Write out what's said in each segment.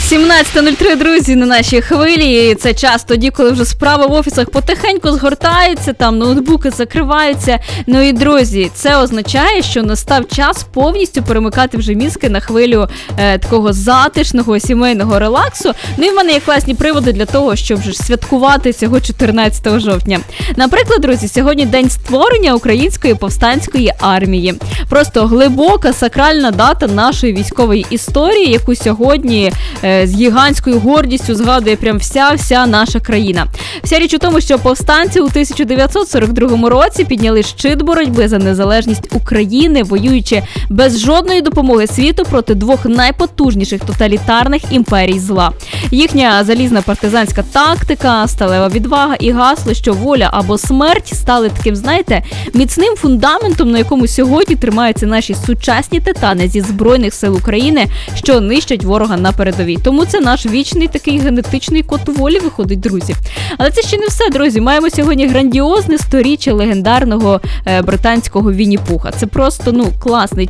17:03, друзі, на нашій хвилі. І це час тоді, коли вже справи в офісах потихеньку згортаються, там ноутбуки закриваються. Ну і, друзі, це означає, що настав час повністю перемикати вже мізки на хвилю такого затишного сімейного релаксу. Ну і в мене є класні приводи для того, щоб вже святкувати цього 14 жовтня. Наприклад, друзі, сьогодні день створення Української повстанської армії. Просто глибока сакральна дата нашої військової історії, яку сьогодні з гігантською гордістю згадує прям вся наша країна. Вся річ у тому, що повстанці у 1942 році підняли щит боротьби за незалежність України, воюючи без жодної допомоги світу проти двох найпотужніших тоталітарних імперій зла. Їхня залізна партизанська тактика, сталева відвага і гасло, що воля або смерть, стали таким, знаєте, міцним фундаментом, на якому сьогодні тримаються наші сучасні титани зі Збройних сил України, що нищать ворога на передовій. Тому це наш вічний такий генетичний код волі виходить, друзі. Але це ще не все, друзі. Маємо сьогодні грандіозне сторіччя легендарного британського Вінні-Пуха. Це просто, класний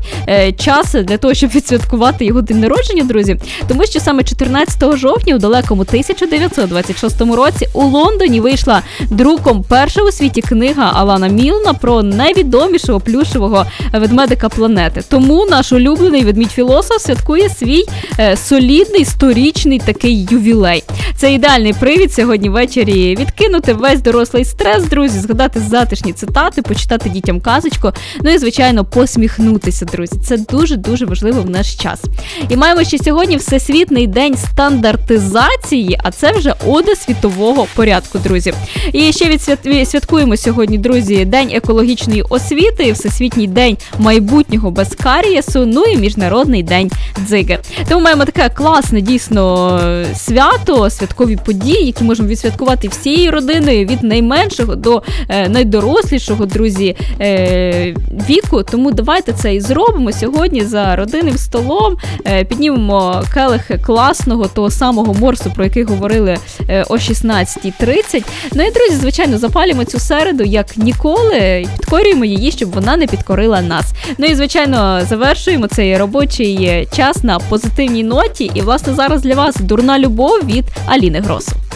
час для того, щоб відсвяткувати його день народження, друзі. Тому що саме 14 жовтня у далекому 1926 році у Лондоні вийшла друком перша у світі книга Алана Мілна про найвідомішого плюшевого ведмедика планети. Тому наш улюблений ведмідь-філософ святкує свій солідний сторічний такий ювілей. Це ідеальний привід сьогодні ввечері відкинути весь дорослий стрес, друзі, згадати затишні цитати, почитати дітям казочку, ну і, звичайно, посміхнутися, друзі. Це дуже-дуже важливо в наш час. І маємо ще сьогодні Всесвітній день стандартизації, а це вже ода світового порядку, друзі. І ще святкуємо сьогодні, друзі, День екологічної освіти, Всесвітній день майбутнього без карієсу, ну і Міжнародний день дзиги. Тому маємо таке класне, дійсно, свято, святкові події, які можемо відсвяткувати всією родиною, від найменшого до найдорослішого, друзі, віку. Тому давайте це і зробимо сьогодні за родинним столом, піднімемо келих класного, того самого морсу, про який говорили о 16:30. Ну і, друзі, звичайно, запалюємо цю середу як ніколи, і підкорюємо її, щоб вона не підкорила нас. Ну і, звичайно, завершуємо цей робочий час на позитивній ноті. І, власне, зараз для вас «Дурна любов» від Аліни Гросу.